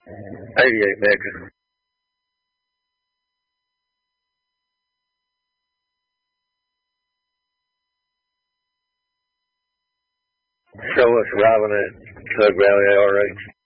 88 mega. Show us arriving at Tug Valley RH.